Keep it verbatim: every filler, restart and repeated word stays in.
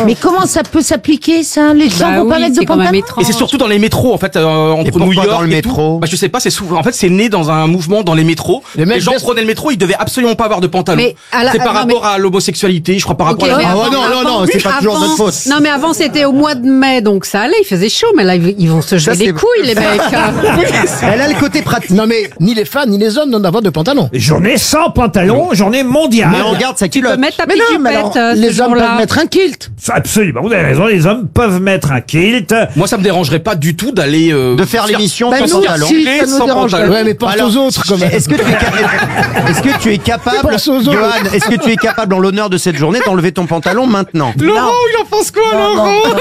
Mais comment ça peut s'appliquer, ça? Les gens Bah vont pas oui, mettre de c'est quand même pantalon? étrange. Et c'est surtout dans les métros, en fait, euh, entre pourquoi New York dans le et métro tout. Bah, je sais pas, c'est souvent, en fait, c'est né dans un mouvement dans les métros. Les Les, mecs gens baissent- prenaient le métro, ils devaient absolument pas avoir de pantalon. Mais à la- C'est par ah, non, rapport à l'homosexualité, je crois, par rapport Ok, à mais la... Ah ouais, avant- non, non, avant- non, c'est pas toujours avant- notre faute. Non, mais avant, c'était au mois de mai, donc ça allait, il faisait chaud, mais là, ils ils vont se Ça, jeter les c'est- couilles, les mecs. Elle a le côté pratique. Non mais ni les femmes ni les hommes n'ont d'avoir de pantalon. Journée sans pantalon, journée mondiale. Mais on regarde sa Tu peux culotte. mettre ta Mais petite non, mais alors, jupette, euh, ce les hommes jour-là. peuvent mettre un kilt. Absolument, vous avez raison, les hommes peuvent mettre un kilt. Moi, ça me dérangerait pas du tout d'aller... euh, De faire l'émission Bah, sans nous pantalon. aussi, ça nous sans dérange. pantalon. Ouais, mais pense Alors, aux autres quand même. Est-ce que tu es, ca- est-ce que tu es capable, Pense aux autres. Johan, est-ce que tu es capable en l'honneur de cette journée d'enlever ton pantalon maintenant? Laurent, il en pense quoi, Laurent?